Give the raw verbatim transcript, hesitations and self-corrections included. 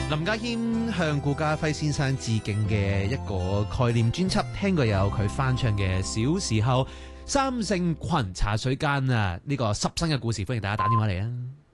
林家謙向顧嘉輝先生致敬嘅一個概念專輯，聽過有佢翻唱嘅《小時候》、三聖群茶水間啊，呢個濕身嘅故事，歡迎大家打電話嚟啊！